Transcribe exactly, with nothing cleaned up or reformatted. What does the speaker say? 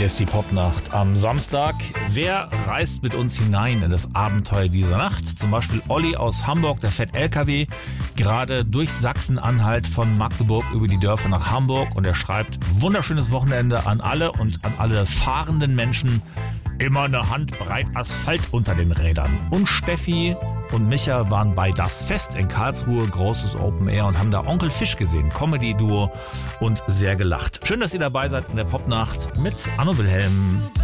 Hier ist die Popnacht am Samstag. Wer reist mit uns hinein in das Abenteuer dieser Nacht? Zum Beispiel Olli aus Hamburg, der fährt L K W, gerade durch Sachsen-Anhalt von Magdeburg über die Dörfer nach Hamburg. Und er schreibt, wunderschönes Wochenende an alle und an alle fahrenden Menschen. Immer eine Handbreit Asphalt unter den Rädern. Und Steffi und Micha waren bei Das Fest in Karlsruhe, großes Open Air, und haben da Onkel Fisch gesehen, Comedy-Duo, und sehr gelacht. Schön, dass ihr dabei seid in der Popnacht mit Anno Wilhelm.